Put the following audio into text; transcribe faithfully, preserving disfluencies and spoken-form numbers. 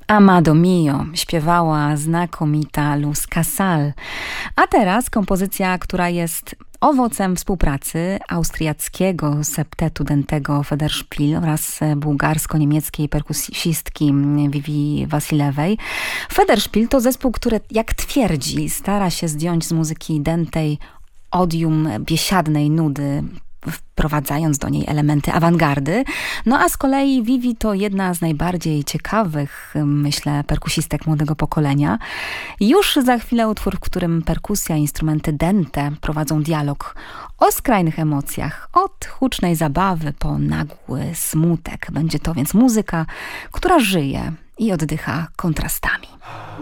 Amado Mio śpiewała znakomita Luz Casal. A teraz kompozycja, która jest owocem współpracy austriackiego septetu dętego Federspiel oraz bułgarsko-niemieckiej perkusistki Vivi Wasilewej. Federspiel to zespół, który, jak twierdzi, stara się zdjąć z muzyki dętej odium biesiadnej nudy, wprowadzając do niej elementy awangardy. No a z kolei Vivi to jedna z najbardziej ciekawych, myślę, perkusistek młodego pokolenia. Już za chwilę utwór, w którym perkusja i instrumenty dęte prowadzą dialog o skrajnych emocjach, od hucznej zabawy po nagły smutek. Będzie to więc muzyka, która żyje i oddycha kontrastami.